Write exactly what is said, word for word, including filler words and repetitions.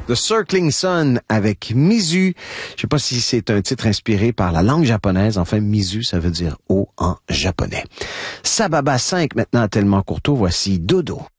The Circling Sun avec Mizu. Je sais pas si c'est un titre inspiré par la langue japonaise. Enfin, Mizu, ça veut dire eau en japonais. Sababa cinq maintenant à Tellement Courteau. Voici Dodo.